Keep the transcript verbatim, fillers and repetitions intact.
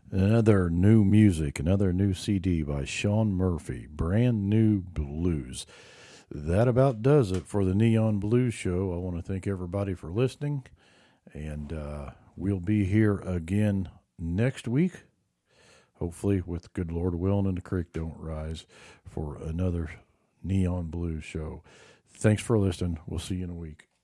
Another new music, another new C D by Sean Murphy, Brand New Blues. That about does it for the Neon Blues Show. I want to thank everybody for listening, and uh, we'll be here again next week, hopefully with good Lord willing and the creek don't rise, for another Neon Blues Show. Thanks for listening. We'll see you in a week.